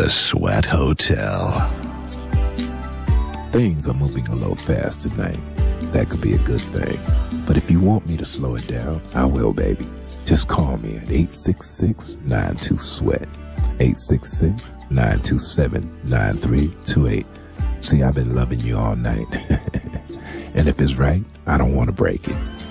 The Sweat Hotel. Things are moving a little fast tonight. That could be a good thing. But if you want me to slow it down, I will, baby. Just call me at 866-92-SWEAT. 866-927-9328. See, I've been loving you all night. And if it's right, I don't want to break it.